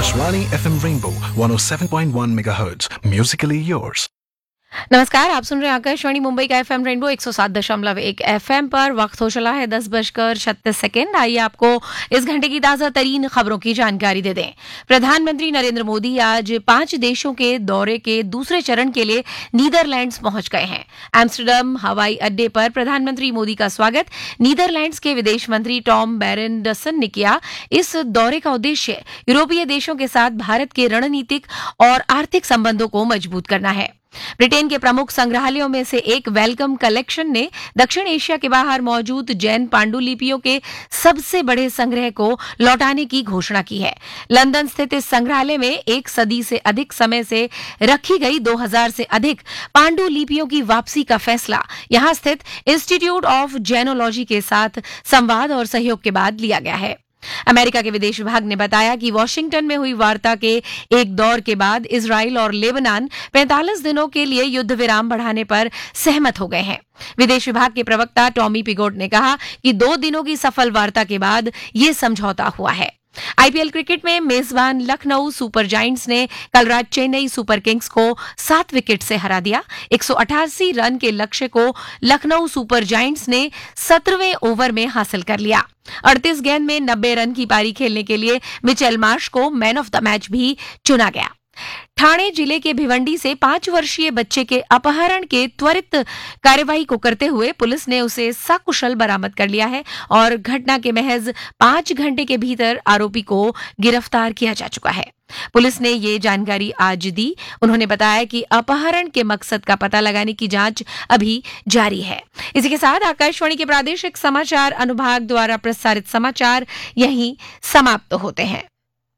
Akashvani FM Rainbow 107.1 MHz. Musically yours. नमस्कार, आप सुन रहे हैं आकाशवाणी मुंबई का एफएम रेनबो 107.1 एफएम पर। वक्त हो चला है 10:36। आइए आपको इस घंटे की ताजा तरीन खबरों की जानकारी दे दें। प्रधानमंत्री नरेंद्र मोदी आज 5 देशों के दौरे के दूसरे चरण के लिए नीदरलैंड्स पहुंच गए हैं। एम्स्टरडम हवाई अड्डे पर प्रधानमंत्री मोदी का स्वागत नीदरलैंड्स के विदेश मंत्री टॉम बैरेंडसन ने किया। इस दौरे का उद्देश्य यूरोपीय देशों के साथ भारत के रणनीतिक और आर्थिक संबंधों को मजबूत करना है। ब्रिटेन के प्रमुख संग्रहालयों में से एक वेलकम कलेक्शन ने दक्षिण एशिया के बाहर मौजूद जैन पांडुलिपियों के सबसे बड़े संग्रह को लौटाने की घोषणा की है। लंदन स्थित इस संग्रहालय में 1 सदी से अधिक समय से रखी गई 2000 से अधिक पांडुलिपियों की वापसी का फैसला यहां स्थित इंस्टीट्यूट ऑफ जैनोलॉजी के साथ संवाद और सहयोग के बाद लिया गया है। अमेरिका के विदेश विभाग ने बताया कि वॉशिंगटन में हुई वार्ता के एक दौर के बाद इजराइल और लेबनान 45 दिनों के लिए युद्ध विराम बढ़ाने पर सहमत हो गए हैं। विदेश विभाग के प्रवक्ता टॉमी पिगोट ने कहा कि 2 दिनों की सफल वार्ता के बाद ये समझौता हुआ है। आईपीएल क्रिकेट में मेजबान लखनऊ सुपर जायंट्स ने कल रात चेन्नई सुपर किंग्स को 7 विकेट से हरा दिया। 188 रन के लक्ष्य को लखनऊ सुपर जायंट्स ने 17वें ओवर में हासिल कर लिया। 38 गेंद में 90 रन की पारी खेलने के लिए मिचेल मार्श को मैन ऑफ द मैच भी चुना गया। ठाणे जिले के भिवंडी से 5 वर्षीय बच्चे के अपहरण के त्वरित कार्यवाही को करते हुए पुलिस ने उसे सकुशल बरामद कर लिया है और घटना के महज 5 घंटे के भीतर आरोपी को गिरफ्तार किया जा चुका है। पुलिस ने ये जानकारी आज दी। उन्होंने बताया कि अपहरण के मकसद का पता लगाने की जांच अभी जारी है। इसी के साथ आकाशवाणी के प्रादेशिक समाचार अनुभाग द्वारा प्रसारित समाचार यहीं समाप्त होते हैं।